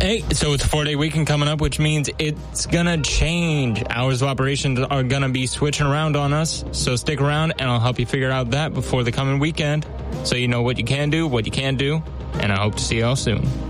Hey, so it's a 4-day weekend coming up, which means it's gonna change. Hours of operations are gonna be switching around on us, so stick around and I'll help you figure out that before the coming weekend, so you know what you can do, what you can't do, and I hope to see you all soon.